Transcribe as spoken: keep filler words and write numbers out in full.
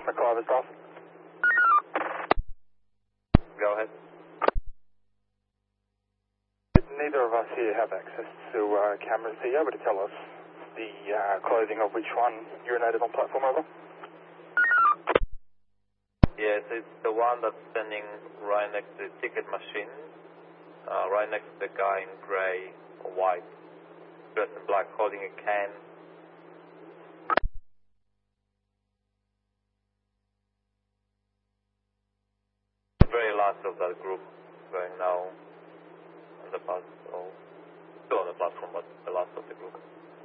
McIver's off. Go ahead. Neither of us here have access to uh, cameras. Are you able to tell us the uh, clothing of which one urinated on platform over? Yes, it's the one that's standing right next to the ticket machine, uh, right next to the guy in grey or white, dressed in black, holding a can. The very last of that group going now on the bus, or still on the platform, but the last of the group.